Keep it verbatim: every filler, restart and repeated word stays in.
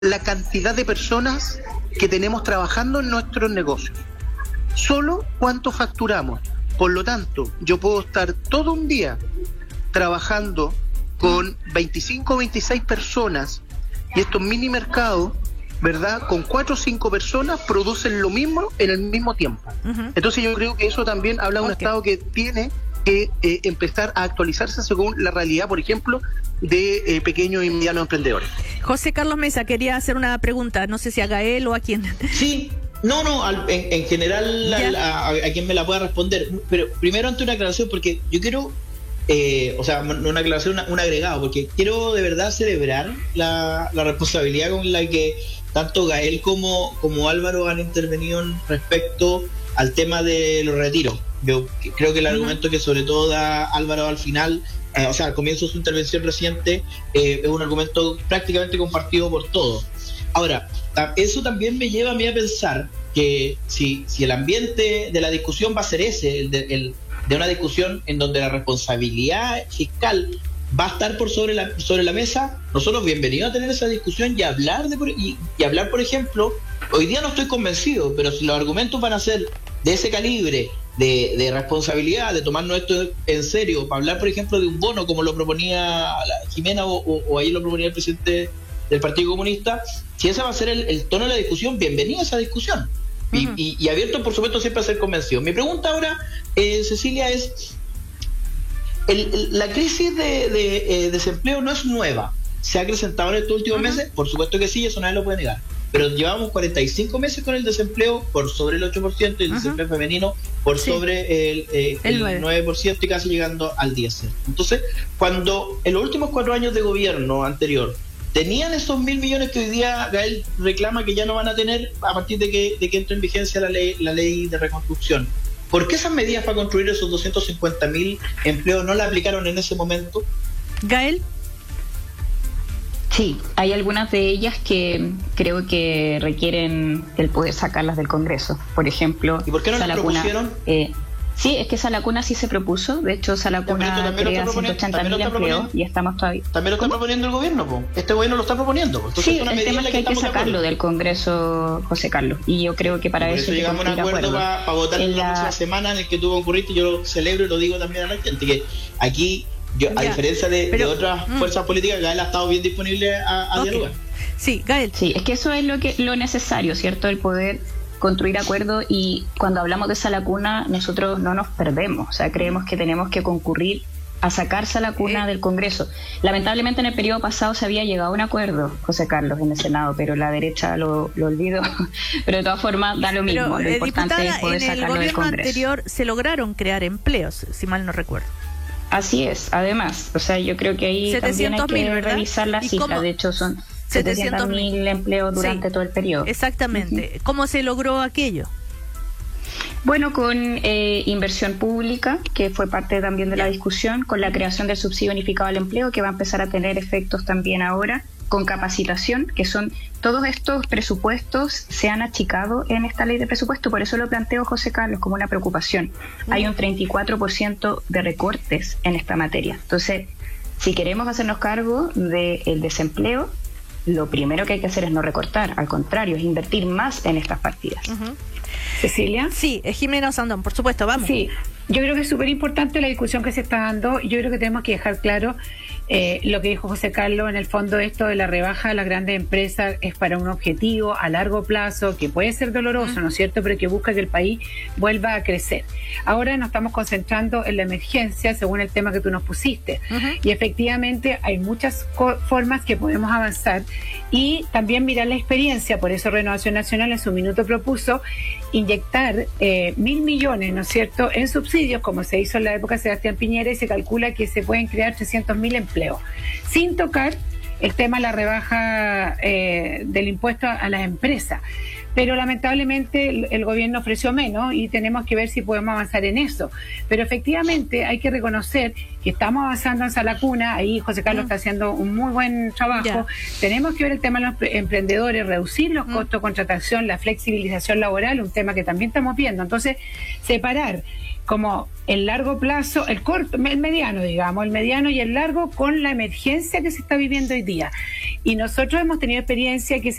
la cantidad de personas que tenemos trabajando en nuestros negocios, solo cuánto facturamos. Por lo tanto, yo puedo estar todo un día trabajando con veinticinco o veintiséis personas y estos mini mercados, ¿verdad?, con cuatro o cinco personas producen lo mismo en el mismo tiempo. Uh-huh. Entonces yo creo que eso también habla de un okay. Estado que tiene que eh, empezar a actualizarse según la realidad, por ejemplo, de eh, pequeños y medianos emprendedores. José Carlos Mesa quería hacer una pregunta, no sé si a Gael o a quién. Sí, no, no, al, en, en general a, a, a quien me la pueda responder, pero primero ante una aclaración, porque yo quiero, eh, o sea, no una aclaración, una, un agregado, porque quiero de verdad celebrar la, la responsabilidad con la que tanto Gael como, como Álvaro han intervenido respecto al tema de los retiros. Yo creo que el uh-huh. argumento que sobre todo da Álvaro al final, eh, o sea, al comienzo de su intervención reciente, eh, es un argumento prácticamente compartido por todos. Ahora, eso también me lleva a mí a pensar que si, si el ambiente de la discusión va a ser ese, el de, el de una discusión en donde la responsabilidad fiscal va a estar por sobre la sobre la mesa, nosotros bienvenidos a tener esa discusión y hablar de y, y hablar, por ejemplo, hoy día no estoy convencido, pero si los argumentos van a ser de ese calibre, de, de responsabilidad, de tomarnos esto en serio, para hablar, por ejemplo, de un bono como lo proponía Jimena o, o, o ahí lo proponía el presidente del Partido Comunista, si ese va a ser el, el tono de la discusión, bienvenido a esa discusión. Uh-huh. y, y, y abierto, por supuesto, siempre a ser convencido. Mi pregunta ahora, eh, Cecilia, es el, el, la crisis de, de eh, desempleo no es nueva. ¿Se ha acrecentado en estos últimos uh-huh. meses? Por supuesto que sí, eso nadie lo puede negar. Pero llevamos cuarenta y cinco meses con el desempleo por sobre el ocho por ciento y el uh-huh. desempleo femenino por sí. sobre el, eh, el, el nueve por ciento y casi llegando al diez por ciento. Entonces, cuando en los últimos cuatro años de gobierno anterior tenían esos mil millones que hoy día Gael reclama que ya no van a tener a partir de que, de que entre en vigencia la ley, la ley de reconstrucción, ¿por qué esas medidas para construir esos doscientos cincuenta mil empleos no las aplicaron en ese momento? Gael. Sí, hay algunas de ellas que creo que requieren el poder sacarlas del Congreso. Por ejemplo, ¿y por qué no las propusieron? Eh, sí, es que Salacuna sí se propuso. De hecho, Salacuna crea ciento ochenta mil empleos y estamos todavía... También lo está ¿Cómo? proponiendo el gobierno, po. Este gobierno lo está proponiendo. Entonces, sí, es una el medida tema es que, que hay que sacarlo del Congreso, José Carlos. Y yo creo que para por eso... eso llegamos a un acuerdo para pa votar en la próxima semana en el que tuvo que ocurrir, y yo lo celebro y lo digo también a la gente, que aquí... Yo, a ya, diferencia de, pero, de otras mm. fuerzas políticas, Gael ha estado bien disponible a, a okay. dialogar. Sí, Gael. Sí, es que eso es lo que lo necesario, ¿cierto? El poder construir acuerdos, y cuando hablamos de Salacuna nosotros no nos perdemos, o sea, creemos que tenemos que concurrir a sacar Salacuna eh. del Congreso. Lamentablemente en el periodo pasado se había llegado a un acuerdo, José Carlos, en el Senado, pero la derecha lo, lo olvidó. Pero de todas formas da lo mismo, pero, lo importante diputada, es poder sacarlo del Congreso. En el gobierno anterior se lograron crear empleos, si mal no recuerdo. Así es, además, o sea, yo creo que ahí también hay que ¿verdad? revisar la cifra. Cómo? De hecho son setecientos mil empleos durante sí, todo el periodo. Exactamente. Uh-huh. ¿Cómo se logró aquello? Bueno, con eh, inversión pública, que fue parte también de la discusión, con la creación del subsidio unificado al empleo, que va a empezar a tener efectos también ahora, con capacitación, que son todos estos presupuestos se han achicado en esta ley de presupuesto, por eso lo planteo, José Carlos, como una preocupación. Uh-huh. Hay un treinta y cuatro por ciento de recortes en esta materia. Entonces, si queremos hacernos cargo del desempleo, lo primero que hay que hacer es no recortar, al contrario, es invertir más en estas partidas. Uh-huh. Cecilia. Sí, Jimena Sandón, por supuesto, vamos. Sí, yo creo que es súper importante la discusión que se está dando. Yo creo que tenemos que dejar claro eh, lo que dijo José Carlos. En el fondo, esto de la rebaja de las grandes empresas es para un objetivo a largo plazo que puede ser doloroso, uh-huh. ¿no es cierto?, pero que busca que el país vuelva a crecer. Ahora nos estamos concentrando en la emergencia, según el tema que tú nos pusiste. Uh-huh. Y efectivamente hay muchas co- formas que podemos avanzar y también mirar la experiencia. Por eso Renovación Nacional en su minuto propuso inyectar eh, mil millones, ¿no es cierto?, en subsidios, como se hizo en la época de Sebastián Piñera, y se calcula que se pueden crear trescientos mil empleos, sin tocar el tema de la rebaja eh, del impuesto a, a las empresas. Pero lamentablemente el, el gobierno ofreció menos y tenemos que ver si podemos avanzar en eso. Pero efectivamente hay que reconocer que estamos avanzando en Salacuna, ahí José Carlos mm. está haciendo un muy buen trabajo. Ya. Tenemos que ver el tema de los emprendedores, reducir los mm. costos de contratación, la flexibilización laboral, un tema que también estamos viendo. Entonces, separar como el largo plazo, el corto, el mediano, digamos, el mediano y el largo con la emergencia que se está viviendo hoy día. Y nosotros hemos tenido experiencia que